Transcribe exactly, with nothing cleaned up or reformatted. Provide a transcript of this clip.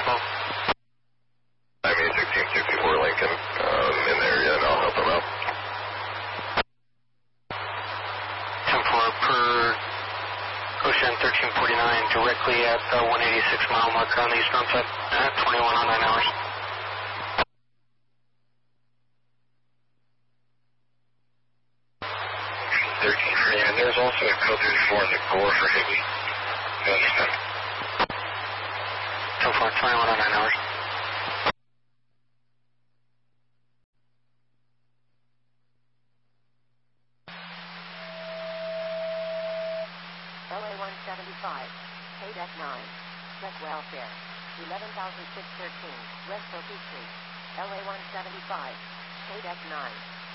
twelve. I mean sixteen sixty-four Lincoln um, in the area, and I'll help them out. ten four per Ocean thirteen forty-nine, directly at the one eighty-six mile marker on the eastbound side at twenty-one oh nine hours. thirteen forty-nine, there's also a code thirty-four in the core for Higbee. You understand? ten four, twenty-one oh nine hours. L A one seventy-five, K D E C nine, check welfare, eleven thousand six hundred thirteen, West Oak Street, L A one seventy-five, K D E C nine.